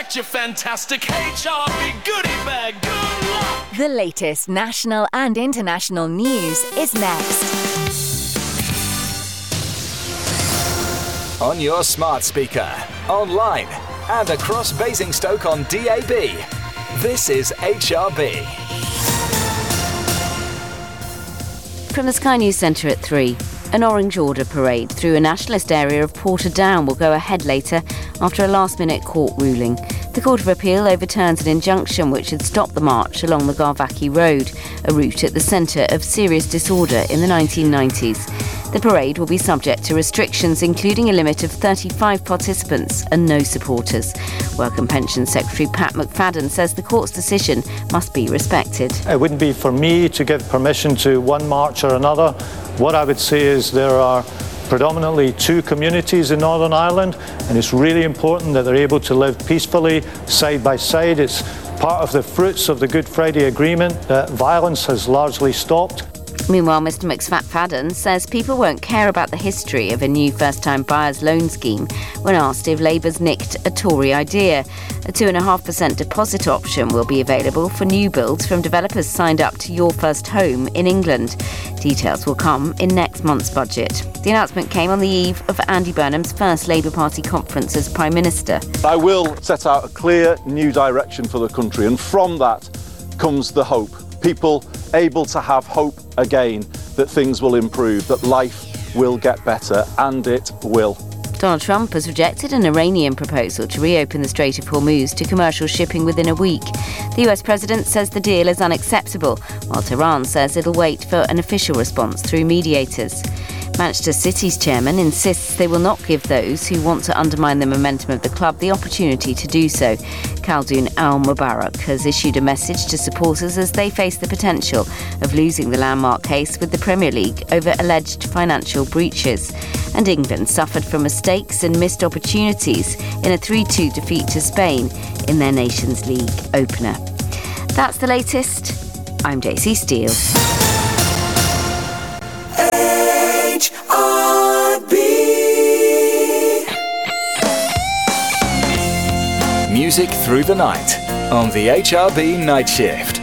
Expect your fantastic HRB goodie bag. Good luck! The latest national and international news is next. On your smart speaker, online, and across Basingstoke on DAB. This is HRB. From the Sky News Centre at 3. An Orange Order parade through a nationalist area of Portadown will go ahead later after a last-minute court ruling. The Court of Appeal overturns an injunction which had stopped the march along the Garvaki Road, a route at the centre of serious disorder in the 1990s. The parade will be subject to restrictions, including a limit of 35 participants and no supporters. Work and Pensions Secretary Pat McFadden says the court's decision must be respected. It wouldn't be for me to give permission to one march or another. What I would say is there are predominantly two communities in Northern Ireland, and it's really important that they're able to live peacefully side by side. It's part of the fruits of the Good Friday Agreement that violence has largely stopped. Meanwhile, Mr McFadden says people won't care about the history of a new first-time buyers loan scheme when asked if Labour's nicked a Tory idea. A 2.5% deposit option will be available for new builds from developers signed up to Your First Home in England. Details will come in next month's budget. The announcement came on the eve of Andy Burnham's first Labour Party conference as Prime Minister. I will set out a clear new direction for the country, and from that comes the hope. People able to have hope again that things will improve, that life will get better, and it will. Donald Trump has rejected an Iranian proposal to reopen the Strait of Hormuz to commercial shipping within a week. The US president says the deal is unacceptable, while Tehran says it'll wait for an official response through mediators. Manchester City's chairman insists they will not give those who want to undermine the momentum of the club the opportunity to do so. Khaldoon Al-Mubarak has issued a message to supporters as they face the potential of losing the landmark case with the Premier League over alleged financial breaches. And England suffered from mistakes and missed opportunities in a 3-2 defeat to Spain in their Nations League opener. That's the latest. I'm Daisy Steele. Music through the night on the HRB Night Shift.